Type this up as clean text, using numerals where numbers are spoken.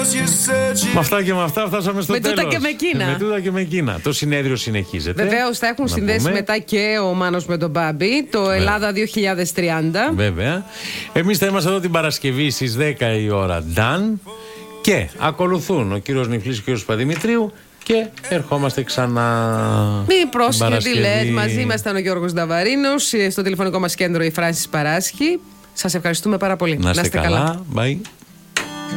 Με αυτά και με αυτά φτάσαμε στο τέλος. Με τούτα και με εκείνα. Με τούτα και με εκείνα. Το συνέδριο συνεχίζεται. Βεβαίως θα έχουν συνδέσει μετά και ο Μάνος με τον Μπάμπη. Το Ελλάδα 2030. Βέβαια. Εμείς θα είμαστε εδώ την Παρασκευή στις 10 η ώρα. Done. Και ακολουθούν ο κύριος Νιφλής και ο κύριος Παπαδημητρίου. Και ερχόμαστε ξανά. Μη πρόσχετη λες. Μαζί ήμασταν ο Γιώργος Νταβαρίνος. Στο τηλεφωνικό μας κέντρο η Φράνσις Παράσχη. Σας ευχαριστούμε πάρα πολύ. Να είστε καλά. Bye.